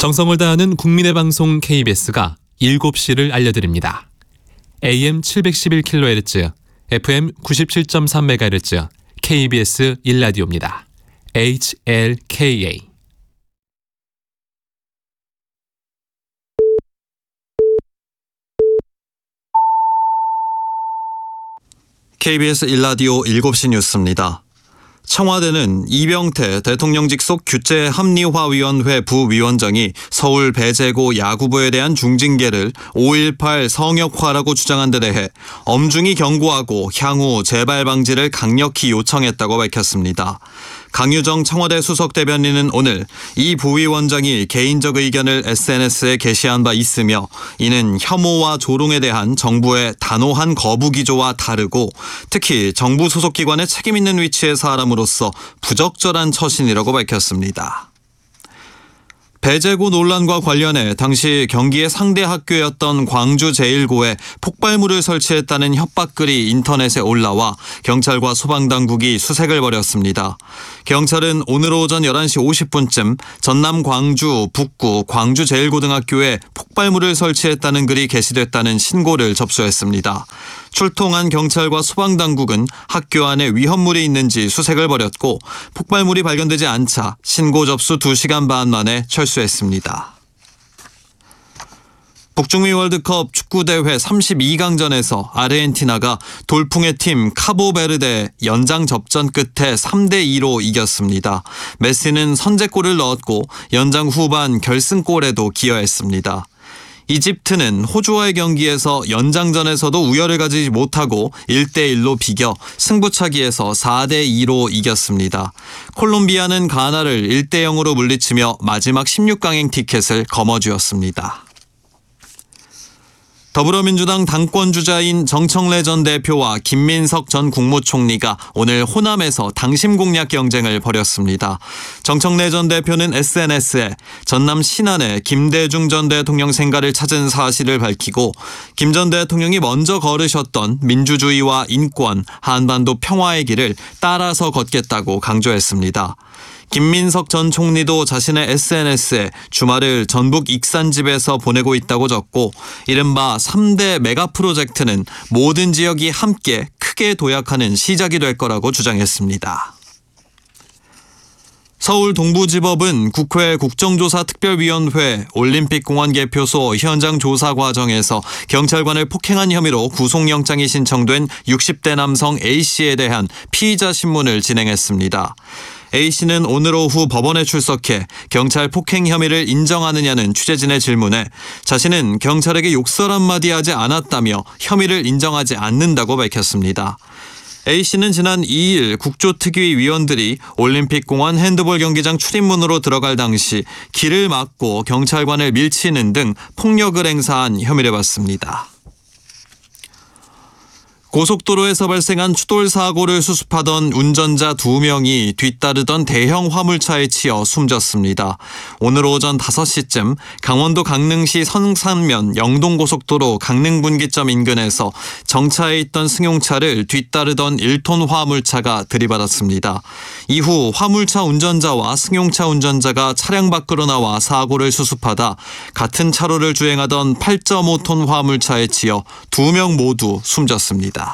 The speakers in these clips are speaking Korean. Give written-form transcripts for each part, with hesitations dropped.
정성을 다하는 국민의 방송 KBS가 7시를 알려드립니다. AM 711kHz, FM 97.3MHz, KBS 1라디오입니다. HLKA. KBS 1라디오 7시 뉴스입니다. 청와대는 이병태 대통령직 속 규제합리화위원회 부위원장이 서울 배재고 야구부에 대한 중징계를 5.18 성역화라고 주장한 데 대해 엄중히 경고하고 향후 재발 방지를 강력히 요청했다고 밝혔습니다. 강유정 청와대 수석대변인은 오늘 이 부위원장이 개인적 의견을 SNS에 게시한 바 있으며 이는 혐오와 조롱에 대한 정부의 단호한 거부 기조와 다르고 특히 정부 소속 기관의 책임 있는 위치의 사람으로서 부적절한 처신이라고 밝혔습니다. 배재고 논란과 관련해 당시 경기의 상대 학교였던 광주제일고에 폭발물을 설치했다는 협박글이 인터넷에 올라와 경찰과 소방당국이 수색을 벌였습니다. 경찰은 오늘 오전 11시 50분쯤 전남 광주 북구 광주제일고등학교에 폭발물을 설치했다는 글이 게시됐다는 신고를 접수했습니다. 출동한 경찰과 소방당국은 학교 안에 위험물이 있는지 수색을 벌였고 폭발물이 발견되지 않자 신고 접수 2시간 반 만에 철수했습니다. 북중미 월드컵 축구대회 32강전에서 아르헨티나가 돌풍의 팀 카보베르데 연장 접전 끝에 3대2로 이겼습니다. 메시는 선제골을 넣었고 연장 후반 결승골에도 기여했습니다. 이집트는 호주와의 경기에서 연장전에서도 우열을 가지지 못하고 1대1로 비겨 승부차기에서 4대2로 이겼습니다. 콜롬비아는 가나를 1대0으로 물리치며 마지막 16강행 티켓을 거머쥐었습니다. 더불어민주당 당권주자인 정청래 전 대표와 김민석 전 국무총리가 오늘 호남에서 당심 공략 경쟁을 벌였습니다. 정청래 전 대표는 SNS에 전남 신안에 김대중 전 대통령 생가를 찾은 사실을 밝히고 김 전 대통령이 먼저 걸으셨던 민주주의와 인권, 한반도 평화의 길을 따라서 걷겠다고 강조했습니다. 김민석 전 총리도 자신의 SNS에 주말을 전북 익산집에서 보내고 있다고 적고 이른바 3대 메가 프로젝트는 모든 지역이 함께 크게 도약하는 시작이 될 거라고 주장했습니다. 서울 동부지법은 국회 국정조사특별위원회 올림픽공원 개표소 현장 조사 과정에서 경찰관을 폭행한 혐의로 구속영장이 신청된 60대 남성 A씨에 대한 피의자 신문을 진행했습니다. A씨는 오늘 오후 법원에 출석해 경찰 폭행 혐의를 인정하느냐는 취재진의 질문에 자신은 경찰에게 욕설 한마디 하지 않았다며 혐의를 인정하지 않는다고 밝혔습니다. A씨는 지난 2일 국조특위 위원들이 올림픽공원 핸드볼 경기장 출입문으로 들어갈 당시 길을 막고 경찰관을 밀치는 등 폭력을 행사한 혐의를 받습니다. 고속도로에서 발생한 추돌 사고를 수습하던 운전자 2명이 뒤따르던 대형 화물차에 치여 숨졌습니다. 오늘 오전 5시쯤 강원도 강릉시 성산면 영동고속도로 강릉분기점 인근에서 정차해 있던 승용차를 뒤따르던 1톤 화물차가 들이받았습니다. 이후 화물차 운전자와 승용차 운전자가 차량 밖으로 나와 사고를 수습하다 같은 차로를 주행하던 8.5톤 화물차에 치여 2명 모두 숨졌습니다.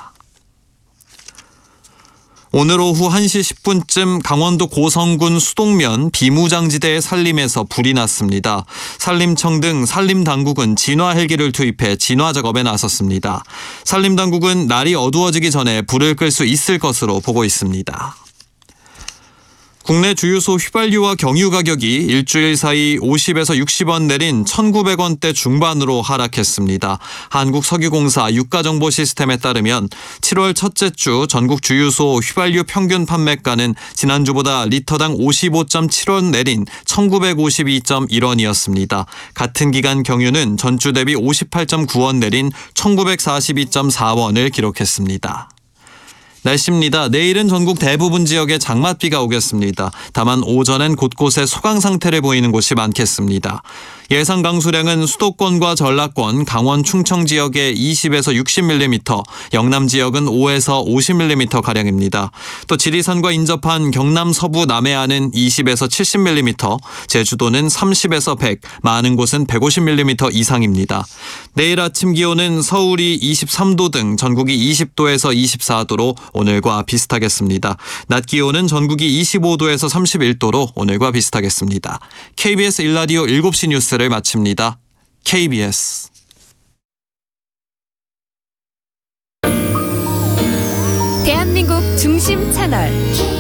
오늘 오후 1시 10분쯤 강원도 고성군 수동면 비무장지대의 산림에서 불이 났습니다. 산림청 등 산림당국은 진화 헬기를 투입해 진화 작업에 나섰습니다. 산림당국은 날이 어두워지기 전에 불을 끌 수 있을 것으로 보고 있습니다. 국내 주유소 휘발유와 경유 가격이 일주일 사이 50에서 60원 내린 1,900원대 중반으로 하락했습니다. 한국석유공사 유가정보시스템에 따르면 7월 첫째 주 전국 주유소 휘발유 평균 판매가는 지난주보다 리터당 55.7원 내린 1,952.1원이었습니다. 같은 기간 경유는 전주 대비 58.9원 내린 1,942.4원을 기록했습니다. 날씨입니다. 내일은 전국 대부분 지역에 장맛비가 오겠습니다. 다만 오전엔 곳곳에 소강 상태를 보이는 곳이 많겠습니다. 예상 강수량은 수도권과 전라권, 강원, 충청 지역에 20에서 60mm, 영남 지역은 5에서 50mm가량입니다. 또 지리산과 인접한 경남 서부 남해안은 20에서 70mm, 제주도는 30에서 100, 많은 곳은 150mm 이상입니다. 내일 아침 기온은 서울이 23도 등 전국이 20도에서 24도로 오늘과 비슷하겠습니다. 낮 기온은 전국이 25도에서 31도로 오늘과 비슷하겠습니다. KBS 1라디오 7시 뉴스를 마칩니다. KBS 대한민국 중심 채널